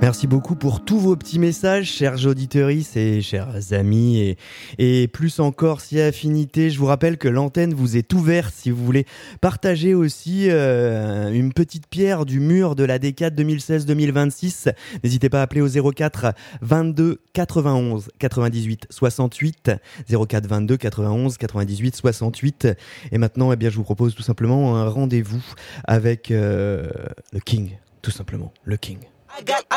Merci beaucoup pour tous vos petits messages, chers auditeurs et chers amis, et plus encore si affinité. Je vous rappelle que l'antenne vous est ouverte si vous voulez partager aussi une petite pierre du mur de la décade 2016-2026. N'hésitez pas à appeler au 04 22 91 98 68, 04 22 91 98 68. Et maintenant, je vous propose tout simplement un rendez-vous avec le King, tout simplement, le King.